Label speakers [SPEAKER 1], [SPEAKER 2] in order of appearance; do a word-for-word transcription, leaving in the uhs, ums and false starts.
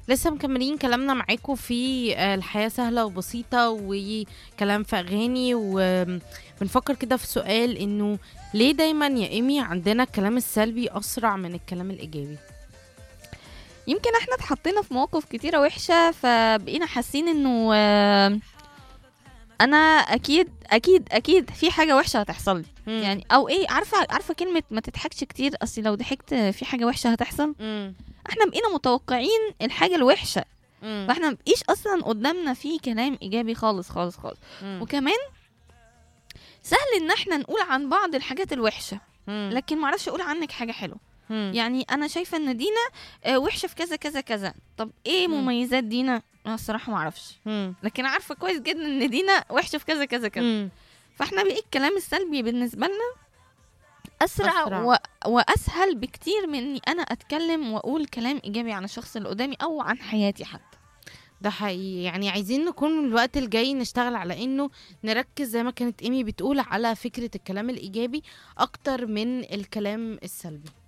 [SPEAKER 1] لسه مكملين كلامنا معاكم في آه، الحياة سهلة وبسيطة وكلام في أغاني، وبنفكر كده في سؤال إنه ليه دايما يا إيمي عندنا الكلام السلبي أسرع من الكلام الإيجابي؟
[SPEAKER 2] يمكن احنا اتحطينا في مواقف كتيرة وحشة فبقينا حاسين انه آه، انا اكيد اكيد اكيد في حاجة وحشة هتحصل لي.
[SPEAKER 1] مم.
[SPEAKER 2] يعني او ايه، عارفة عارفة كلمة ما تضحكش كتير، اصل لو ضحكت في حاجة وحشة هتحصل.
[SPEAKER 1] مم.
[SPEAKER 2] احنا بقينا متوقعين الحاجة الوحشة،
[SPEAKER 1] مم.
[SPEAKER 2] فاحنا مبقيش اصلا قدامنا فيه كلام ايجابي خالص خالص خالص.
[SPEAKER 1] مم.
[SPEAKER 2] وكمان سهل ان احنا نقول عن بعض الحاجات الوحشة،
[SPEAKER 1] مم.
[SPEAKER 2] لكن معرفش اقول عنك حاجة حلوة.
[SPEAKER 1] مم.
[SPEAKER 2] يعني انا شايفة ان دينا آه، وحشة في كذا كذا كذا، طب ايه
[SPEAKER 1] مم.
[SPEAKER 2] مميزات دينا؟ انا الصراحة معرفش،
[SPEAKER 1] مم.
[SPEAKER 2] لكن عارفة كويس جدا ان دينا وحشة في كذا كذا كذا.
[SPEAKER 1] مم.
[SPEAKER 2] فاحنا بقى الكلام السلبي بالنسبة لنا اسرع,
[SPEAKER 1] أسرع.
[SPEAKER 2] و... واسهل بكتير من اني انا اتكلم واقول كلام ايجابي عن الشخص اللي قدامي او عن حياتي حتى.
[SPEAKER 1] ده حقيقي، يعني عايزين نكون الوقت الجاي نشتغل على انه نركز زي ما كانت ايمي بتقول على فكرة الكلام الايجابي اكتر من الكلام السلبي.